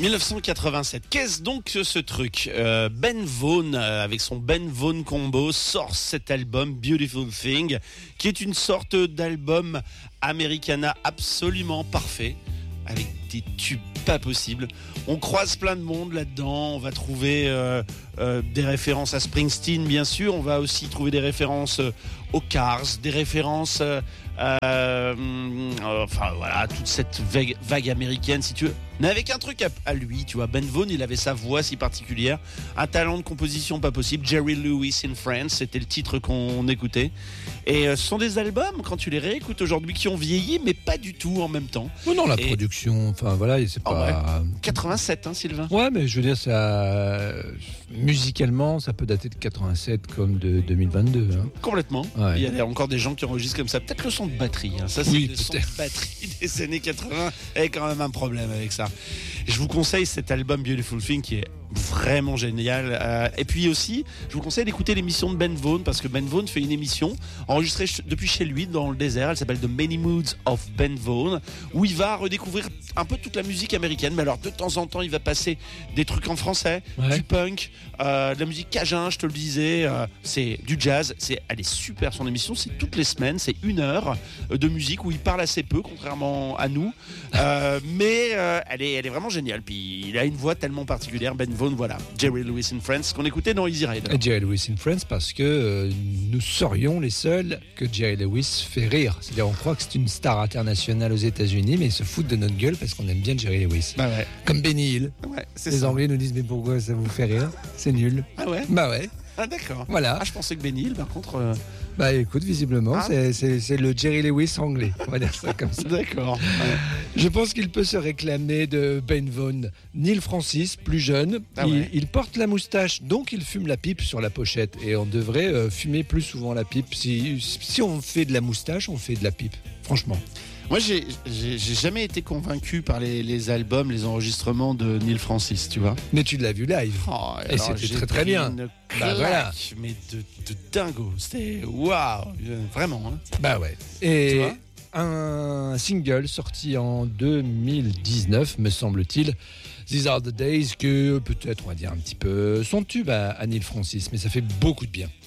1987. Qu'est-ce donc que ce truc Ben Vaughn, avec son Ben Vaughn Combo, sort cet album Beautiful Thing, qui est une sorte d'album Americana absolument parfait, avec des tubes pas possibles. On croise plein de monde là-dedans. On va trouver des références à Springsteen, bien sûr. On va aussi trouver des références aux Cars, des références enfin voilà, toute cette vague américaine, si tu veux, mais avec un truc à lui, tu vois. Ben Vaughn, il avait sa voix si particulière, un talent de composition pas possible. Jerry Lewis in France, c'était le titre qu'on écoutait. Et ce sont des albums, quand tu les réécoutes aujourd'hui, qui ont vieilli, mais pas du tout en même temps. Oh non, la production, enfin voilà, c'est pas... Ouais. 87, hein, Sylvain. Ouais, mais je veux dire, ça, musicalement, ça peut dater de 87 comme de 2022. Hein. Complètement. Ouais. Il y a encore des gens qui enregistrent comme ça. Peut-être le son de batterie. Hein. Ça, c'est oui, le son de batterie des années 80. Il y a quand même un problème avec ça. Je vous conseille cet album Beautiful Thing qui est vraiment génial. Et puis aussi, je vous conseille d'écouter l'émission de Ben Vaughn, parce que Ben Vaughn fait une émission enregistrée depuis chez lui dans le désert. Elle s'appelle The Many Moods of Ben Vaughn, où il va redécouvrir un peu toute la musique américaine. Mais alors de temps en temps, il va passer des trucs en français, du punk, de la musique cajun, je te le disais, c'est du jazz. Elle est super, son émission. C'est toutes les semaines, c'est 1 heure de musique où il parle assez peu, contrairement à nous. Mais elle est vraiment géniale. Puis il a une voix tellement particulière, Ben Vaughn. Voilà, Jerry Lewis in France, qu'on écoutait dans Easy Rider. Jerry Lewis in France, parce que nous serions les seuls que Jerry Lewis fait rire. C'est-à-dire, on croit que c'est une star internationale aux États-Unis, mais ils se foutent de notre gueule parce qu'on aime bien Jerry Lewis. Bah ouais. Comme Benny Hill. Ouais, les ça. Anglais nous disent, mais pourquoi ça vous fait rire? C'est nul. Ah ouais? Bah ouais. Ah d'accord. Voilà. Ah, je pensais que Benny Hill, par contre... Bah écoute, visiblement, c'est le Jerry Lewis anglais. On va dire ça comme ça. D'accord. Ouais. Je pense qu'il peut se réclamer de Ben Vaughn. Neil Francis, plus jeune, il porte la moustache, donc il fume la pipe sur la pochette. Et on devrait fumer plus souvent la pipe. Si on fait de la moustache, on fait de la pipe. Franchement. Moi, j'ai jamais été convaincu par les albums, les enregistrements de Neil Francis, tu vois. Mais tu l'as vu live. Oh, et c'était très très bien. Bah voilà. Mais de dingo. C'était waouh. Vraiment. Hein. Bah ouais. Et un single sorti en 2019, me semble-t-il. These Are the Days, que peut-être, on va dire un petit peu son tube à Neil Francis, mais ça fait beaucoup de bien.